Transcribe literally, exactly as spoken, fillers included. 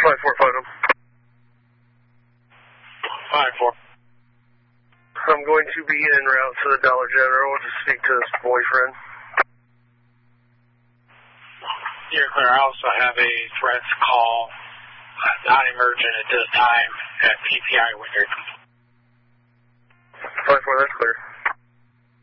five four, find him. five four. I'm going to be en route to the Dollar General to speak to his boyfriend. You're clear. I also have a threat to call uh, non-emergent at this time at P P I Wynyard. five four, that's clear.